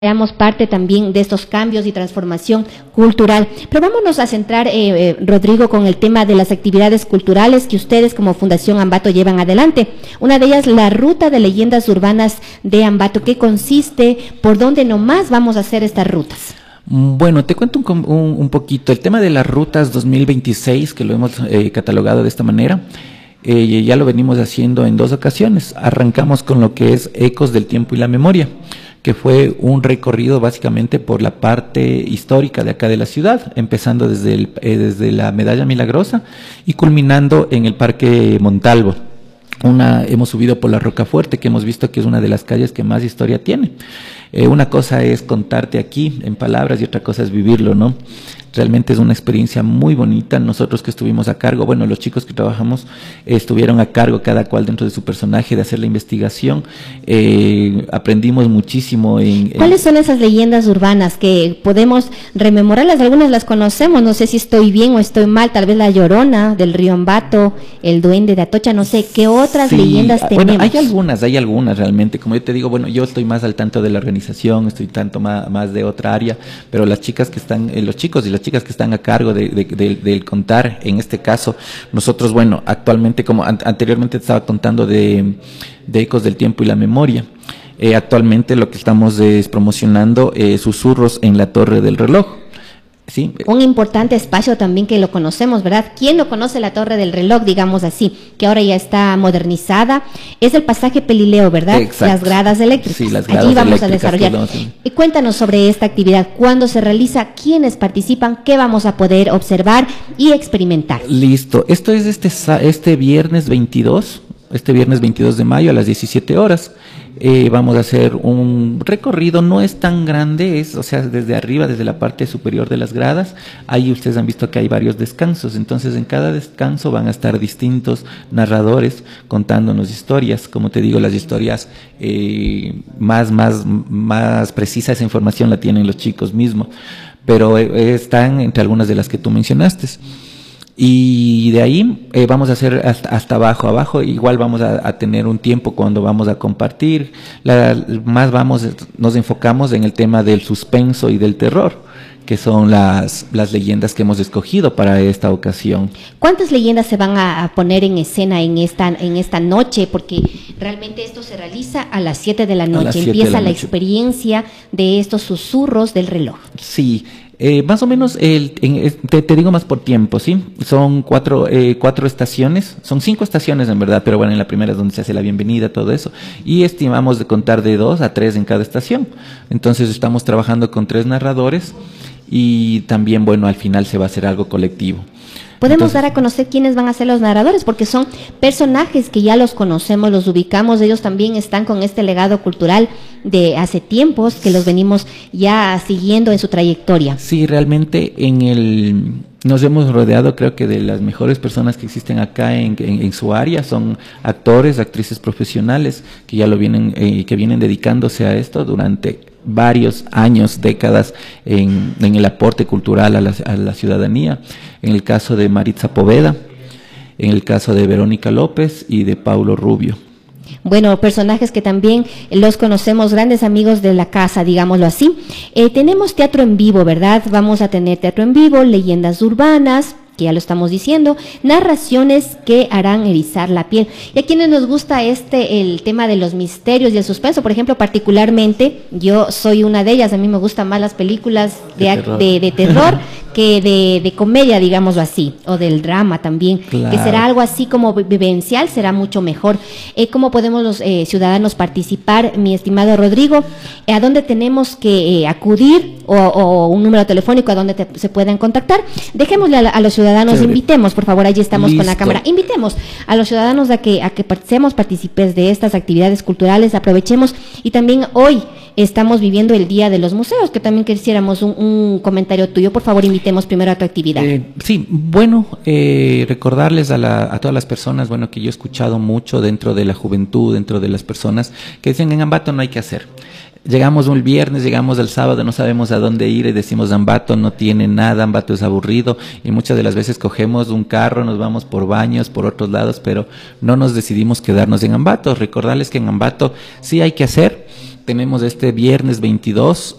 Seamos parte también de estos cambios y transformación cultural. Pero vámonos a centrar, Rodrigo, con el tema de las actividades culturales que ustedes como Fundación Ambato llevan adelante. Una de ellas, la Ruta de Leyendas Urbanas de Ambato. ¿Qué consiste? ¿Por dónde nomás vamos a hacer estas rutas? Bueno, te cuento un poquito. El tema de las rutas 2026, que lo hemos catalogado de esta manera, ya lo venimos haciendo en 2 ocasiones. Arrancamos con lo que es Ecos del Tiempo y la Memoria, que fue un recorrido básicamente por la parte histórica de acá de la ciudad, empezando desde la Medalla Milagrosa y culminando en el Parque Montalvo. Hemos subido por la Rocafuerte, que hemos visto que es una de las calles que más historia tiene. Una cosa es contarte aquí en palabras y otra cosa es vivirlo, ¿no? Realmente es una experiencia muy bonita. Nosotros que estuvimos a cargo, bueno, los chicos que trabajamos estuvieron a cargo cada cual dentro de su personaje de hacer la investigación. Aprendimos muchísimo. ¿Cuáles son esas leyendas urbanas que podemos rememorarlas? Algunas las conocemos, no sé si estoy bien o estoy mal, tal vez la Llorona del río Ambato, el Duende de Atocha, no sé, ¿qué otras leyendas tenemos? Bueno, hay algunas realmente. Como yo te digo, bueno, yo estoy más al tanto de la organización, estoy tanto más de otra área, pero las chicas que están, los chicos y las chicas que están a cargo del contar, en este caso, nosotros, bueno, actualmente, como anteriormente te estaba contando de Ecos del Tiempo y la Memoria, actualmente lo que estamos es promocionando Susurros en la Torre del Reloj. Sí. Un importante espacio también que lo conocemos, ¿verdad? ¿Quién no conoce la Torre del Reloj, digamos así, que ahora ya está modernizada? Es el pasaje Pelileo, ¿verdad? Exacto. Las gradas eléctricas. Sí, las gradas allí vamos eléctricas a desarrollar. Y cuéntanos sobre esta actividad, cuándo se realiza, quiénes participan, qué vamos a poder observar y experimentar. Listo. Esto es este viernes 22. Este viernes 22 de mayo a las 17 horas. Vamos a hacer un recorrido, no es tan grande, o sea, desde arriba, desde la parte superior de las gradas. Ahí ustedes han visto que hay varios descansos, entonces en cada descanso van a estar distintos narradores contándonos historias. Como te digo, las historias más precisa, esa información la tienen los chicos mismos, pero están entre algunas de las que tú mencionaste. Y de ahí vamos a hacer hasta abajo. Abajo igual vamos a tener un tiempo cuando vamos a compartir. Nos enfocamos en el tema del suspenso y del terror, que son las leyendas que hemos escogido para esta ocasión. ¿Cuántas leyendas se van a poner en escena en esta noche? Porque realmente esto se realiza a las 7 de la noche. Empieza la experiencia de estos susurros del reloj. Sí. Más o menos, te digo más por tiempo, ¿sí? Son cuatro estaciones, son 5 estaciones en verdad, pero bueno, en la primera es donde se hace la bienvenida, todo eso, y estimamos de contar de 2 a 3 en cada estación. Entonces estamos trabajando con 3 narradores y también, bueno, al final se va a hacer algo colectivo. Podemos dar a conocer quiénes van a ser los narradores, porque son personajes que ya los conocemos, los ubicamos, ellos también están con este legado cultural de hace tiempos que los venimos ya siguiendo en su trayectoria. Sí, realmente nos hemos rodeado, creo que de las mejores personas que existen acá en su área. Son actores, actrices profesionales que ya que vienen dedicándose a esto durante varios años, décadas, en el aporte cultural a la ciudadanía. En el caso de Maritza Poveda, en el caso de Verónica López y de Paulo Rubio. Bueno, personajes que también los conocemos, grandes amigos de la casa, digámoslo así. Tenemos teatro en vivo, ¿verdad? Vamos a tener teatro en vivo, leyendas urbanas, que ya lo estamos diciendo, narraciones que harán erizar la piel. Y a quienes nos gusta el tema de los misterios y el suspenso, por ejemplo, particularmente, yo soy una de ellas, a mí me gustan más las películas de terror que de comedia, digámoslo así, o del drama también, claro, que será algo así como vivencial, será mucho mejor. ¿Cómo podemos los ciudadanos participar, mi estimado Rodrigo? ¿A dónde tenemos que acudir? O un número telefónico a donde se puedan contactar. Dejémosle a los ciudadanos, chévere. Invitemos, por favor, allí estamos. Listo. Con la cámara, invitemos a los ciudadanos a que seamos partícipes de estas actividades culturales, aprovechemos. Y también hoy estamos viviendo el Día de los Museos, que también quisiéramos un comentario tuyo. Por favor, invitemos primero a tu actividad. Sí, bueno, recordarles a todas las personas, bueno, que yo he escuchado mucho dentro de la juventud, dentro de las personas, que dicen en Ambato no hay que hacer. Llegamos un viernes, llegamos el sábado, no sabemos a dónde ir y decimos Ambato no tiene nada, Ambato es aburrido, y muchas de las veces cogemos un carro, nos vamos por Baños, por otros lados, pero no nos decidimos quedarnos en Ambato. Recordarles que en Ambato sí hay que hacer, tenemos este viernes 22